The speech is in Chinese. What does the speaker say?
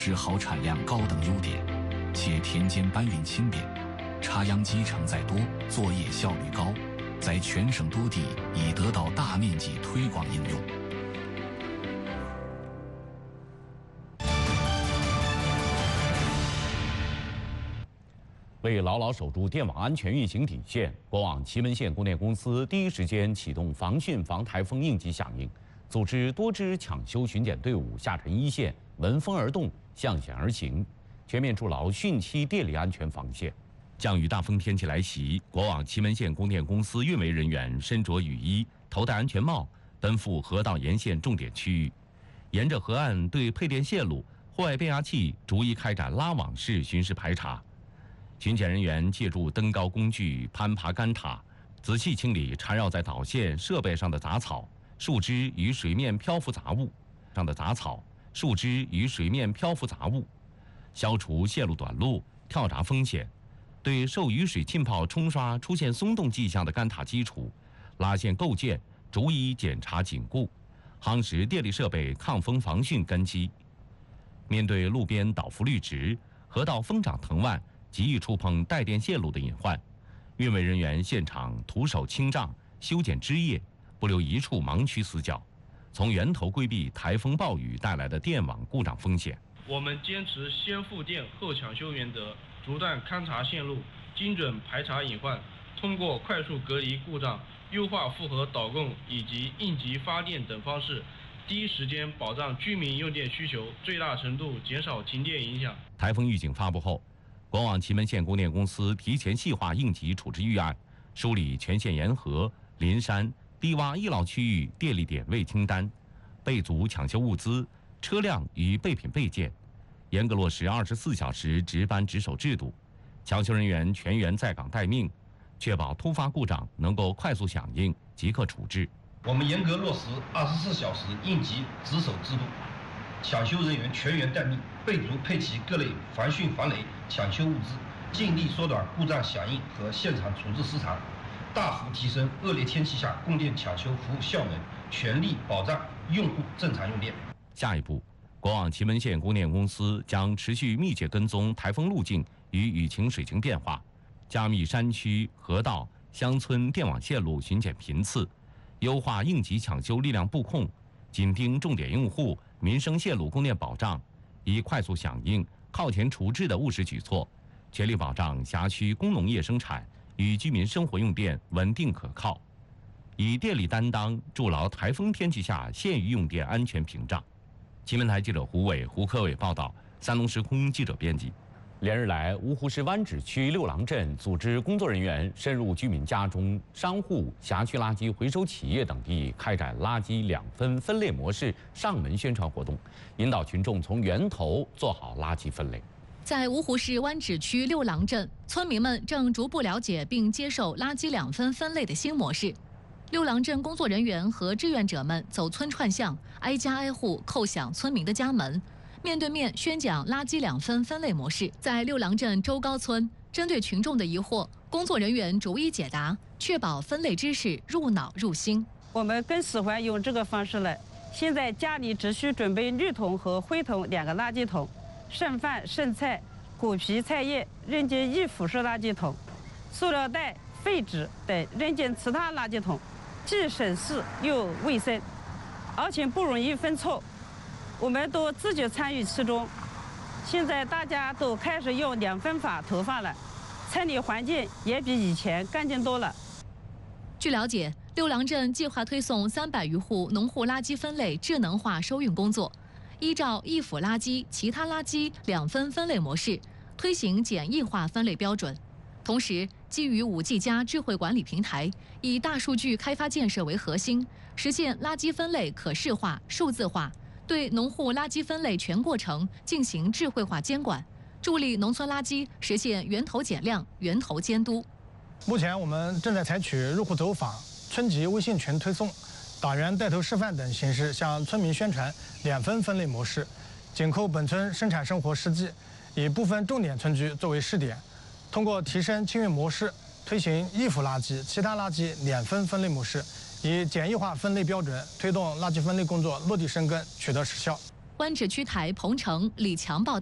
是好产量高等优点，且田间搬运轻便，插秧机承载多，作业效率高，在全省多地已得到大面积推广应用。 为牢牢守住电网安全运行底线，国网祁门县供电公司第一时间启动防汛防台风应急响应，组织多支抢修巡检队伍下沉一线，闻风而动，向险而行，全面筑牢汛期电力安全防线。降雨大风天气来袭，国网祁门县供电公司运维人员身着雨衣，头戴安全帽，奔赴河道沿线重点区域，沿着河岸对配电线路、户外变压器逐一开展拉网式巡视排查。巡检人员借助登高工具攀爬干塔，仔细清理缠绕在导线设备上的杂草、树枝与水面漂浮杂物，消除线路短路、跳闸风险。对受雨水浸泡冲刷出现松动迹象的干塔基础、拉线构件逐一检查紧固，夯实电力设备抗风防汛根基。面对路边倒伏绿植、河道疯长藤蔓，极易触碰带电线路的隐患，运维人员现场徒手清障、修剪枝叶，不留一处盲区死角，从源头规避台风暴雨带来的电网故障风险。 我们坚持先复电后抢修原则，不断勘察线路，精准排查隐患，通过快速隔离故障、优化复合导供以及应急发电等方式，第一时间保障居民用电需求，最大程度减少停电影响。 台风预警发布后，国网祁门县供电公司提前细化应急处置预案，梳理全县沿河、林山、低洼易涝区域电力点位清单，备足抢修物资、车辆与备品备件，严格落实24小时值班值守制度，抢修人员全员在岗待命，确保突发故障能够快速响应，即刻处置。 我们严格落实24小时应急值守制度，抢修人员全员待命，备足配齐各类防汛防雷抢修物资，尽力缩短故障响应和现场处置时长，大幅提升恶劣天气下供电抢修服务效能，全力保障用户正常用电。 下一步，国网祁门县供电公司将持续密切跟踪台风路径与雨情水情变化，加密山区、河道、乡村电网线路巡检频次，优化应急抢修力量布控，紧盯重点用户、民生线路供电保障，以快速响应、靠前处置的务实举措，全力保障辖区工农业生产与居民生活用电稳定可靠，以电力担当筑牢台风天气下县域用电安全屏障。祁门台记者胡伟、胡科伟报道，三龙时空记者编辑。连日来，芜湖市湾址区六郎镇组织工作人员深入居民家中、商户、辖区垃圾回收企业等地，开展垃圾2分分类模式上门宣传活动，引导群众从源头做好垃圾分类。 在芜湖市湾址区六郎镇，村民们正逐步了解并接受垃圾2分分类的新模式。六郎镇工作人员和志愿者们走村串巷，挨家挨户叩响村民的家门，面对面宣讲垃圾2分分类模式。在六郎镇周高村，针对群众的疑惑，工作人员逐一解答，确保分类知识入脑入心。 我们更喜欢用这个方式了。现在家里只需准备绿桶和灰桶2个垃圾桶，剩饭剩菜、果皮菜叶扔进易腐式垃圾桶，塑料袋、废纸等扔进其他垃圾桶，既省事又卫生，而且不容易分错。我们都自觉参与其中。现在大家都开始用2分法投放了，村里环境也比以前干净多了。 据了解，六郎镇计划推送300余户农户垃圾分类智能化收运工作，依照易腐垃圾、其他垃圾2分分类模式，推行简易化分类标准。同时，基于5G+ 智慧管理平台，以大数据开发建设为核心，实现垃圾分类可视化、数字化，对农户垃圾分类全过程进行智慧化监管，助力农村垃圾实现源头减量、源头监督。 目前我们正在采取入户走访、村级微信群推送、党员带头示范等形式，向村民宣传2分分类模式，紧扣本村生产生活实际，以部分重点村居作为试点，通过提升清运模式，推行易腐垃圾、其他垃圾2分分类模式，以简易化分类标准推动垃圾分类工作落地生根，取得实效。 湾志区台彭城李强报道。